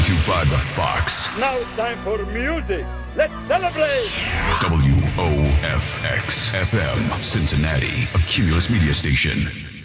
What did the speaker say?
1025 The Fox. Now it's time for music. Let's celebrate! WOFX FM, Cincinnati, a Cumulus media station.